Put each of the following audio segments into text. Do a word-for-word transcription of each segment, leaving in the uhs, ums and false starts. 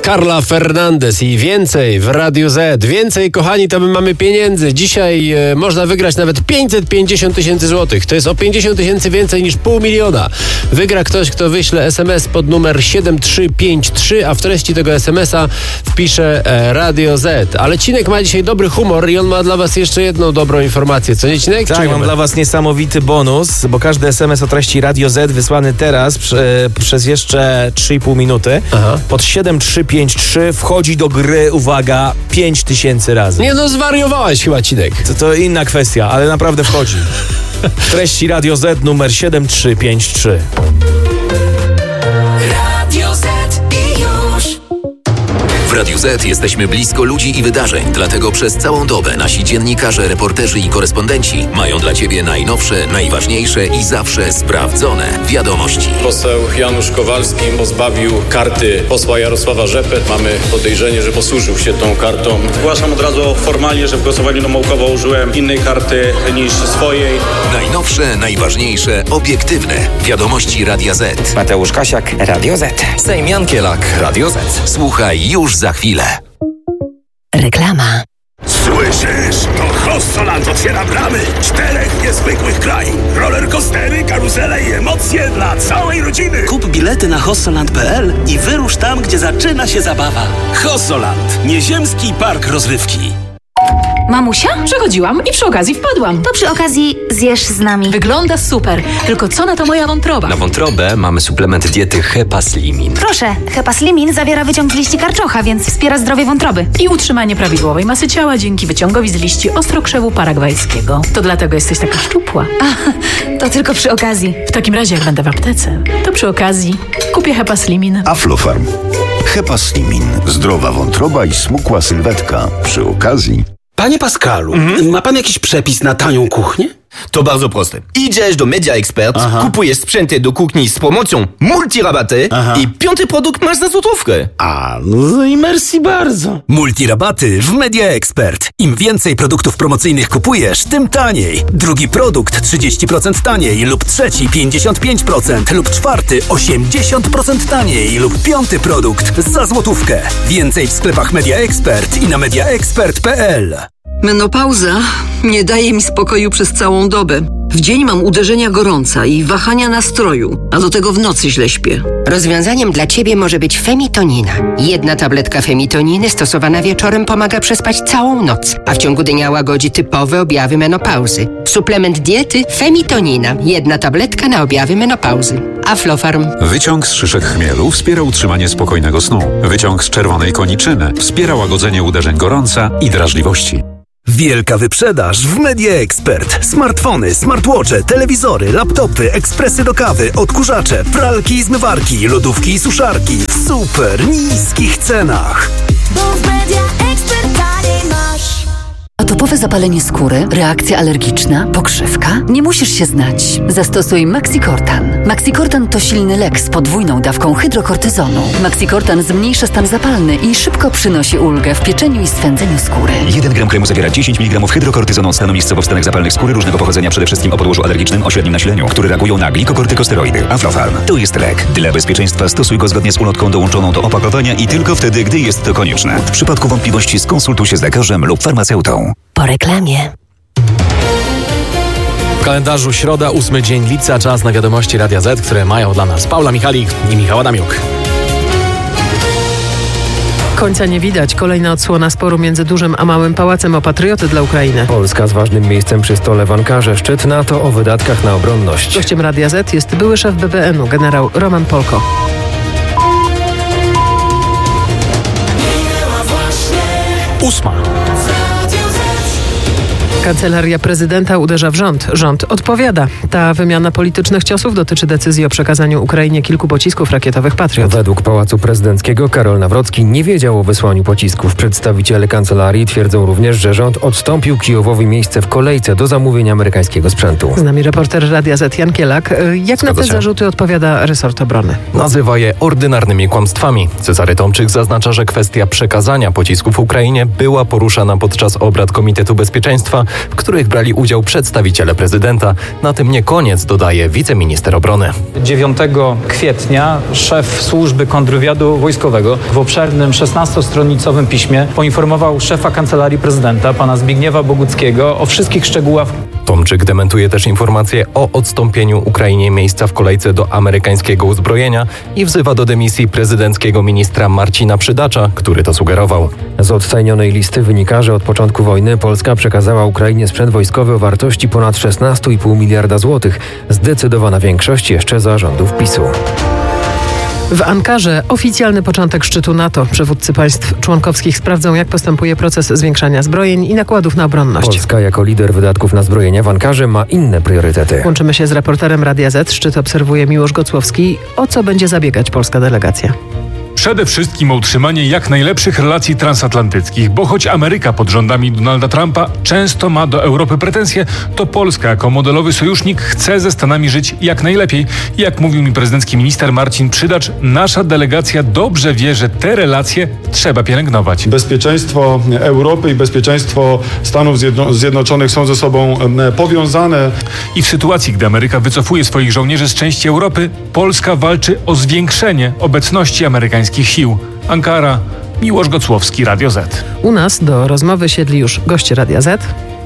Carla Fernandez i więcej w Radiu Z. Więcej, kochani, to my mamy pieniędzy. Dzisiaj e, można wygrać nawet pięćset pięćdziesiąt tysięcy złotych. To jest o pięćdziesiąt tysięcy więcej niż pół miliona. Wygra ktoś, kto wyśle es em es pod numer siedem trzy pięć trzy, a w treści tego es em es a wpisze e, Radio Z. Ale Cinek ma dzisiaj dobry humor i on ma dla was jeszcze jedną dobrą informację. Co nie, Cinek? Tak, mam dla was niesamowity bonus, bo każdy es em es o treści Radio Z wysłany teraz prze, przez jeszcze trzy i pół minuty Aha. pod siedem trzy pięć trzy wchodzi do gry, uwaga, pięć tysięcy razy. Nie no, zwariowałeś chyba, Cinek. To, to inna kwestia, ale naprawdę wchodzi. W treści Radio Z numer siedem trzy pięć trzy. Radio Z i już. W Radiu Z jesteśmy blisko ludzi i wydarzeń, dlatego przez całą dobę nasi dziennikarze, reporterzy i korespondenci mają dla Ciebie najnowsze, najważniejsze i zawsze sprawdzone wiadomości. Poseł Janusz Kowalski pozbawił karty posła Jarosława Rzepę. Mamy podejrzenie, że posłużył się tą kartą. Zgłaszam od razu formalnie, że w głosowaniu domołkowo użyłem innej karty niż swojej. Najnowsze, najważniejsze, obiektywne wiadomości Radia Z. Mateusz Kasiak, Radio Z. Sejm Jankielak, Radio Z. Słuchaj już za chwilę. Reklama. Słyszysz? To Hossoland otwiera bramy czterech niezwykłych krain. Rollercoastery, karuzele i emocje dla całej rodziny. Kup bilety na hossoland kropka p l i wyrusz tam, gdzie zaczyna się zabawa. Hossoland. Nieziemski park rozrywki. Mamusia? Przechodziłam i przy okazji wpadłam. To przy okazji zjesz z nami. Wygląda super, tylko co na to moja wątroba? Na wątrobę mamy suplement diety Hepaslimin. Proszę, Hepaslimin zawiera wyciąg z liści karczocha, więc wspiera zdrowie wątroby. I utrzymanie prawidłowej masy ciała dzięki wyciągowi z liści ostrokrzewu paragwajskiego. To dlatego jesteś taka szczupła. A, to tylko przy okazji. W takim razie, jak będę w aptece, to przy okazji kupię Hepaslimin. Aflofarm. Hepaslimin. Zdrowa wątroba i smukła sylwetka. Przy okazji... Panie Pascalu, mhm. ma pan jakiś przepis na tanią kuchnię? To bardzo proste. Idziesz do Media Expert, Aha. kupujesz sprzęty do kuchni z promocją multirabaty Aha. i piąty produkt masz za złotówkę. A, no i merci bardzo. Multirabaty w Media Expert. Im więcej produktów promocyjnych kupujesz, tym taniej. Drugi produkt trzydzieści procent taniej lub trzeci pięćdziesiąt pięć procent lub czwarty osiemdziesiąt procent taniej lub piąty produkt za złotówkę. Więcej w sklepach Media Expert i na media expert kropka p l. Menopauza nie daje mi spokoju przez całą dobę. W dzień mam uderzenia gorąca i wahania nastroju, a do tego w nocy źle śpię. Rozwiązaniem dla Ciebie może być Femitonina. Jedna tabletka Femitoniny stosowana wieczorem pomaga przespać całą noc, a w ciągu dnia łagodzi typowe objawy menopauzy. Suplement diety Femitonina. Jedna tabletka na objawy menopauzy. Aflofarm. Wyciąg z szyszek chmielu wspiera utrzymanie spokojnego snu. Wyciąg z czerwonej koniczyny wspiera łagodzenie uderzeń gorąca i drażliwości. Wielka wyprzedaż w Media Expert. Smartfony, smartwatche, telewizory, laptopy, ekspresy do kawy, odkurzacze, pralki i zmywarki, lodówki i suszarki w super niskich cenach. Bo w Media Expert taniej masz. Atopowe zapalenie skóry, reakcja alergiczna, pokrzywka? Nie musisz się znać. Zastosuj Maxicortan. Maxicortan to silny lek z podwójną dawką hydrokortyzonu. Maxicortan zmniejsza stan zapalny i szybko przynosi ulgę w pieczeniu i swędzeniu skóry. jeden gram kremu zawiera dziesięć miligramów hydrokortyzonu od stanu miejscowo-wstanek zapalnych skóry różnego pochodzenia, przede wszystkim o podłożu alergicznym o średnim nasileniu, które reagują na glikokortykosteroidy. Aflofarm. To jest lek. Dla bezpieczeństwa stosuj go zgodnie z ulotką dołączoną do opakowania i tylko wtedy, gdy jest to konieczne. W przypadku wątpliwości skonsultuj się z lekarzem lub farmaceutą. Po reklamie. W kalendarzu środa, ósmy dzień lipca, czas na wiadomości Radia Z, które mają dla nas Paula Michalik i Michał Adamiuk. Końca nie widać. Kolejna odsłona sporu między dużym a małym pałacem o patrioty dla Ukrainy. Polska z ważnym miejscem przy stole w Ankarze. Szczyt NATO o wydatkach na obronność. Gościem Radia Z jest były szef B B N u, generał Roman Polko. Ósma. Kancelaria prezydenta uderza w rząd. Rząd odpowiada. Ta wymiana politycznych ciosów dotyczy decyzji o przekazaniu Ukrainie kilku pocisków rakietowych Patriot. Według Pałacu Prezydenckiego Karol Nawrocki nie wiedział o wysłaniu pocisków. Przedstawiciele kancelarii twierdzą również, że rząd odstąpił Kijowowi miejsce w kolejce do zamówienia amerykańskiego sprzętu. Z nami reporter Radia Z Jan Kielak. Jak Zgadza na te się. zarzuty odpowiada resort obrony? Nazywa je ordynarnymi kłamstwami. Cezary Tomczyk zaznacza, że kwestia przekazania pocisków Ukrainie była poruszana podczas obrad Komitetu Bezpieczeństwa w których brali udział przedstawiciele prezydenta. Na tym nie koniec, dodaje wiceminister obrony. dziewiątego kwietnia szef służby kontrwywiadu wojskowego w obszernym szesnastostronicowym piśmie poinformował szefa Kancelarii Prezydenta, pana Zbigniewa Boguckiego, o wszystkich szczegółach. Tomczyk dementuje też informacje o odstąpieniu Ukrainie miejsca w kolejce do amerykańskiego uzbrojenia i wzywa do dymisji prezydenckiego ministra Marcina Przydacza, który to sugerował. Z odtajnionej listy wynika, że od początku wojny Polska przekazała Ukrainie sprzęt wojskowy o wartości ponad szesnaście i pół miliarda złotych. Zdecydowana większość jeszcze za rządów PiSu. W Ankarze oficjalny początek szczytu NATO. Przywódcy państw członkowskich sprawdzą, jak postępuje proces zwiększania zbrojeń i nakładów na obronność. Polska jako lider wydatków na zbrojenia w Ankarze ma inne priorytety. Łączymy się z reporterem Radia Z. Szczyt obserwuje Miłosz Gocłowski. O co będzie zabiegać polska delegacja? Przede wszystkim o utrzymanie jak najlepszych relacji transatlantyckich, bo choć Ameryka pod rządami Donalda Trumpa często ma do Europy pretensje, to Polska jako modelowy sojusznik chce ze Stanami żyć jak najlepiej. Jak mówił mi prezydencki minister Marcin Przydacz, nasza delegacja dobrze wie, że te relacje trzeba pielęgnować. Bezpieczeństwo Europy i bezpieczeństwo Stanów Zjednoczonych są ze sobą powiązane. I w sytuacji, gdy Ameryka wycofuje swoich żołnierzy z części Europy, Polska walczy o zwiększenie obecności amerykańskiej sił. Ankara, Miłosz Gocłowski, Radio Z. U nas do rozmowy siedli już goście Radia Z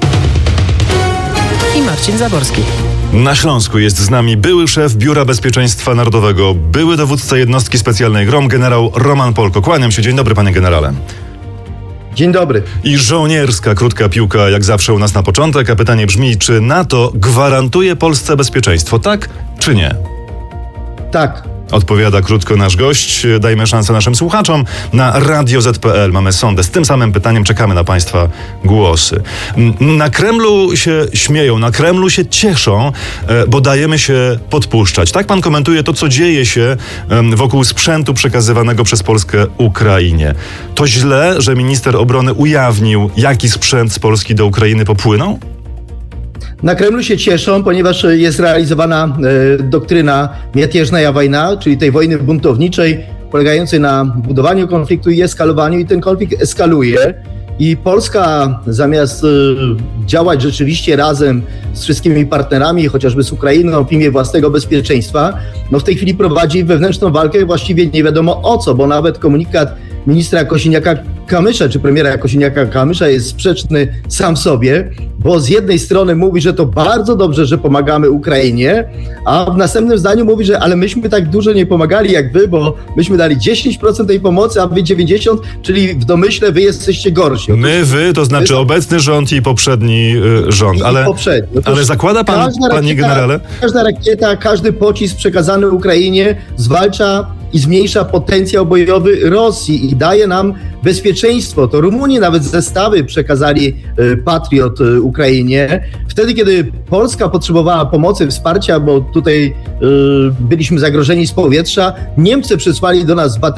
i Marcin Zaborski. Na Śląsku jest z nami były szef Biura Bezpieczeństwa Narodowego, były dowódca jednostki specjalnej GROM, generał Roman Polko. Kłaniam się. Dzień dobry, panie generale. Dzień dobry. I żołnierska krótka piłka, jak zawsze u nas na początek, a pytanie brzmi, czy NATO gwarantuje Polsce bezpieczeństwo, tak czy nie? Tak. Odpowiada krótko nasz gość. Dajmy szansę naszym słuchaczom. Na radio zet kropka pe el mamy sondę. Z tym samym pytaniem czekamy na państwa głosy. Na Kremlu się śmieją, na Kremlu się cieszą, bo dajemy się podpuszczać. Tak pan komentuje to, co dzieje się wokół sprzętu przekazywanego przez Polskę Ukrainie. To źle, że minister obrony ujawnił, jaki sprzęt z Polski do Ukrainy popłynął? Na Kremlu się cieszą, ponieważ jest realizowana e, doktryna miятежная wojna, czyli tej wojny buntowniczej, polegającej na budowaniu konfliktu i eskalowaniu, i ten konflikt eskaluje. I Polska zamiast e, działać rzeczywiście razem z wszystkimi partnerami, chociażby z Ukrainą w imię własnego bezpieczeństwa, no w tej chwili prowadzi wewnętrzną walkę, właściwie nie wiadomo o co, bo nawet komunikat ministra Kosiniaka-Kamysza, czy premiera Kosiniaka-Kamysza jest sprzeczny sam w sobie, bo z jednej strony mówi, że to bardzo dobrze, że pomagamy Ukrainie, a w następnym zdaniu mówi, że ale myśmy tak dużo nie pomagali jak wy, bo myśmy dali dziesięć procent tej pomocy, a wy dziewięćdziesiąt procent, czyli w domyśle wy jesteście gorsi. My, wy, to znaczy obecny rząd i poprzedni y, rząd. I ale, poprzedni. ale zakłada pan, rakieta, panie generale? Każda rakieta, każdy pocisk przekazany Ukrainie zwalcza i zmniejsza potencjał bojowy Rosji i daje nam bezpieczeństwo. To Rumuni nawet zestawy przekazali y, Patriot y, Ukrainie. Wtedy, kiedy Polska potrzebowała pomocy, wsparcia, bo tutaj y, byliśmy zagrożeni z powietrza, Niemcy przysłali do nas baterię